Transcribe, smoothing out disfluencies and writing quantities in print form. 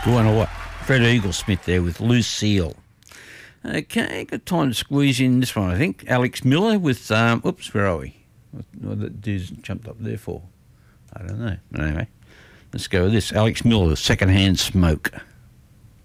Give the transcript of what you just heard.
Go on, what? Fred Eaglesmith there with Lucille. Okay, got time to squeeze in this one, I think. Alex Miller with, oops, where are we? What that dude's jumped up there for? I don't know. But anyway, let's go with this. Alex Miller, Secondhand Smoke.